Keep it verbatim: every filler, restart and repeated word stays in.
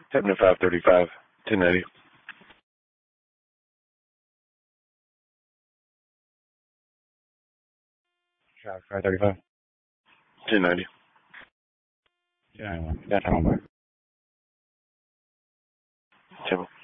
seventy-five thirty-five, ten ninety. Traffic five thirty-five. ten ninety. ten ninety-one. Downtown Mumbai. Temple.